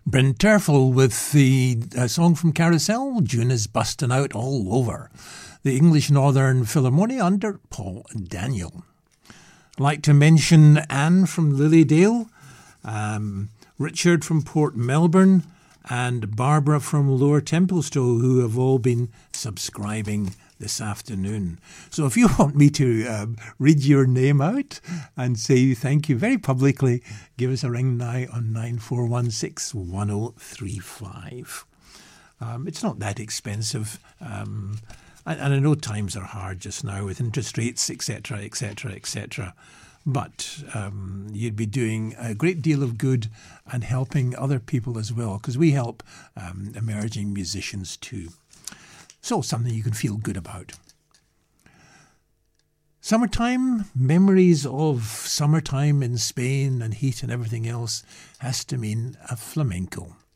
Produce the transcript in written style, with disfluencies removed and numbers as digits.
Bryn Terfel with the song from Carousel, June is busting out all over. The English Northern Philharmonia under Paul Daniel. I'd like to mention Anne from Lilydale, Richard from Port Melbourne, and Barbara from Lower Templestowe, who have all been subscribing this afternoon. So if you want me to read your name out and say thank you very publicly, give us a ring now on 94161035. It's not that expensive. And I know times are hard just now with interest rates, etc., etc., etc. But you'd be doing a great deal of good and helping other people as well, because we help emerging musicians too. So something you can feel good about. Summertime, memories of summertime in Spain and heat and everything else has to mean a flamenco.